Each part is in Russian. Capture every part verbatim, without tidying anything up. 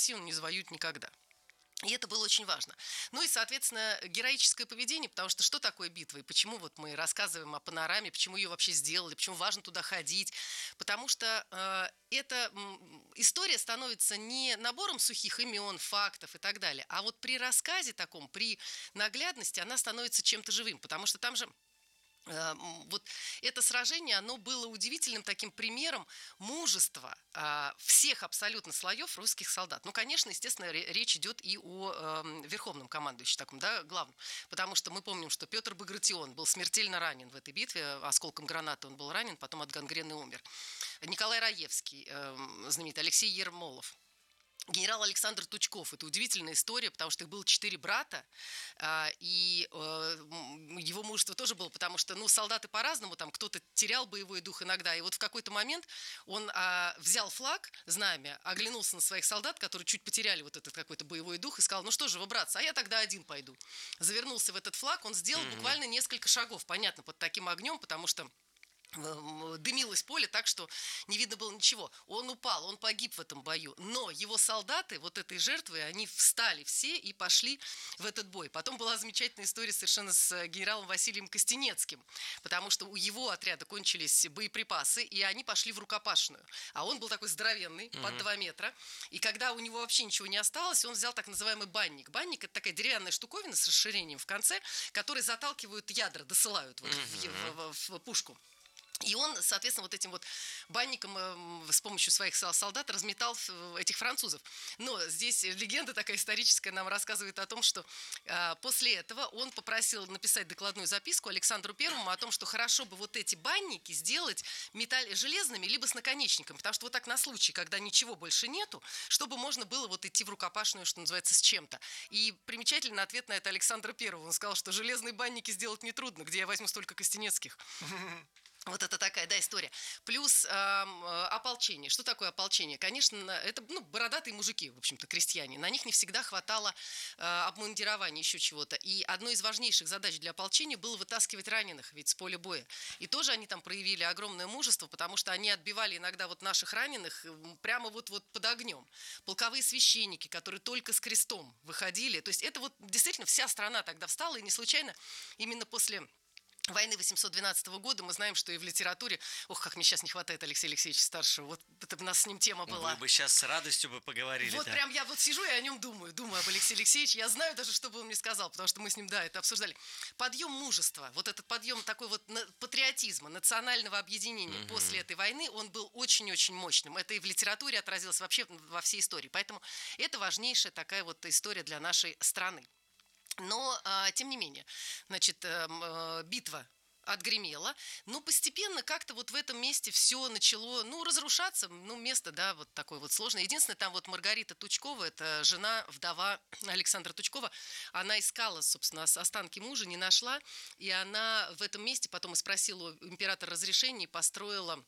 Россию он не завоюет никогда. И это было очень важно. Ну и, соответственно, героическое поведение, потому что что такое битва? И почему вот мы рассказываем о панораме, почему ее вообще сделали, почему важно туда ходить? Потому что э, эта м, история становится не набором сухих имен, фактов и так далее, а вот при рассказе таком, при наглядности она становится чем-то живым, потому что там же вот это сражение, оно было удивительным таким примером мужества а, всех абсолютно слоев русских солдат. Ну, конечно, естественно, речь идет и о э, верховном командующем таком, да, главном. Потому что мы помним, что Петр Багратион был смертельно ранен в этой битве, осколком гранаты он был ранен, потом от гангрены умер. Николай Раевский, э, знаменитый, Алексей Ермолов. Генерал Александр Тучков. Это удивительная история, потому что их было четыре брата, и его мужество тоже было, потому что, ну, солдаты по-разному, там кто-то терял боевой дух иногда, и вот в какой-то момент он взял флаг, знамя, оглянулся на своих солдат, которые чуть потеряли вот этот какой-то боевой дух, и сказал: ну что же вы, братцы, а я тогда один пойду. Завернулся в этот флаг, он сделал mm-hmm. буквально несколько шагов, понятно, под таким огнем, потому что дымилось поле так, что не видно было ничего. Он упал, он погиб в этом бою. Но его солдаты, вот этой жертвой, они встали все и пошли в этот бой. Потом была замечательная история совершенно с генералом Василием Костенецким, потому что у его отряда кончились боеприпасы, и они пошли в рукопашную. А он был такой здоровенный, mm-hmm. под два метра. И когда у него вообще ничего не осталось, он взял так называемый банник. Банник – это такая деревянная штуковина с расширением в конце, которые заталкивают ядра, досылают вот mm-hmm. в, в, в пушку. И он, соответственно, вот этим вот банником э, с помощью своих солдат разметал этих французов. Но здесь легенда такая историческая нам рассказывает о том, что э, после этого он попросил написать докладную записку Александру Первому о том, что хорошо бы вот эти банники сделать металл... железными, либо с наконечником. Потому что вот так на случай, когда ничего больше нету, чтобы можно было вот идти в рукопашную, что называется, с чем-то. И примечательный ответ на это Александра Первого. Он сказал, что железные банники сделать нетрудно, где я возьму столько костенецких. Вот это такая, да, история. Плюс э, ополчение. Что такое ополчение? Конечно, это, ну, бородатые мужики, в общем-то, крестьяне. На них не всегда хватало э, обмундирования, еще чего-то. И одной из важнейших задач для ополчения было вытаскивать раненых ведь с поля боя. И тоже они там проявили огромное мужество, потому что они отбивали иногда вот наших раненых прямо вот, вот под огнем. Полковые священники, которые только с крестом выходили. То есть это вот действительно вся страна тогда встала, и не случайно именно после войны восемьсот двенадцатого года мы знаем, что и в литературе... Ох, как мне сейчас не хватает Алексея Алексеевича Старшего. Вот это у нас с ним тема была. Вы бы сейчас с радостью бы поговорили. Вот да. прям я вот сижу и о нем думаю. Думаю об Алексее Алексеевиче. Я знаю даже, что бы он мне сказал, потому что мы с ним, да, это обсуждали. Подъем мужества, вот этот подъем такой вот патриотизма, национального объединения угу. после этой войны, он был очень-очень мощным. Это и в литературе отразилось вообще во всей истории. Поэтому это важнейшая такая вот история для нашей страны. Но, а, тем не менее, значит, а, битва отгремела, но постепенно как-то вот в этом месте все начало, ну, разрушаться, ну, место, да, вот такое вот сложное. Единственное, там вот Маргарита Тучкова, это жена, вдова Александра Тучкова, она искала, собственно, останки мужа, не нашла, и она в этом месте потом и спросила у императора разрешения и построила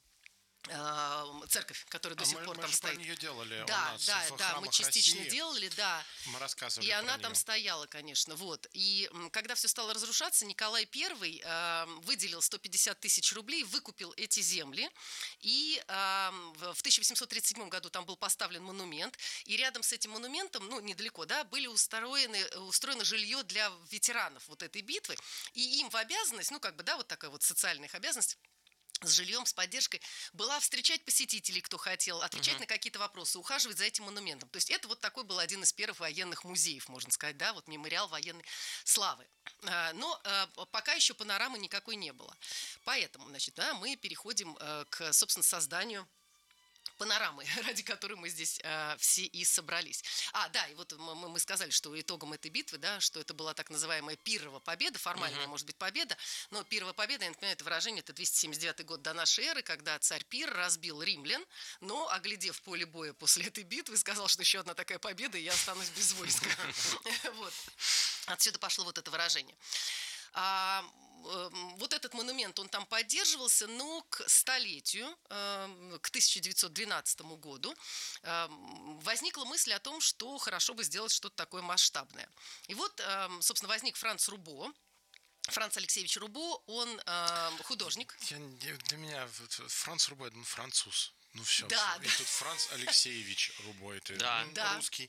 церковь, которая до а сих мы, пор мы там же стоит. Про нее делали да, у нас да, в да, мы частично России. делали, да. Мы рассказывали. И она про там нее. стояла, конечно, вот. И когда все стало разрушаться, Николай Первый э, выделил сто пятьдесят тысяч рублей, выкупил эти земли, и э, в тысяча восемьсот тридцать седьмом году там был поставлен монумент, и рядом с этим монументом, ну, недалеко, да, были устроены, устроено жилье для ветеранов вот этой битвы, и им в обязанность, ну, как бы, да, вот такая вот социальная их обязанность, с жильем, с поддержкой, была встречать посетителей, кто хотел, отвечать uh-huh. на какие-то вопросы, ухаживать за этим монументом. То есть это вот такой был один из первых военных музеев, можно сказать, да, вот мемориал военной славы. Но пока еще панорамы никакой не было. Поэтому, значит, да, мы переходим к, собственно, созданию панорамы, ради которой мы здесь э, все и собрались. А, да, и вот мы, мы сказали, что итогом этой битвы, да, что это была так называемая Пиррова победа, формальная, uh-huh. может быть, победа, но Пиррова победа, я напоминаю, это выражение, это двести семьдесят девятый год до нашей эры, когда царь Пир разбил римлян, но, оглядев поле боя после этой битвы, сказал, что еще одна такая победа, и я останусь без войска. Вот. Отсюда пошло вот это выражение. А, э, вот этот монумент, он там поддерживался, но к столетию, э, к тысяча девятьсот двенадцатому году э, возникла мысль о том, что хорошо бы сделать что-то такое масштабное. И вот, э, собственно, возник Франц Рубо. Франц Алексеевич Рубо, он э, художник. Я, для меня Франц Рубо, это француз. Ну все, да, все. Да. И тут Франц Алексеевич Рубо, это да. ну, Да. русский.